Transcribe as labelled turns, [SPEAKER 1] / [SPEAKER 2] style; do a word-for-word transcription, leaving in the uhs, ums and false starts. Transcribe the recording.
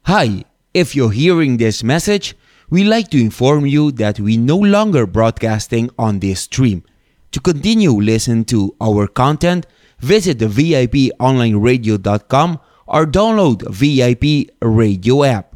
[SPEAKER 1] Hi, if you're hearing this message, we'd like to inform you that we no longer broadcasting on this stream. To continue listen to our content, visit the V I P online radio dot com or download V I P radio app.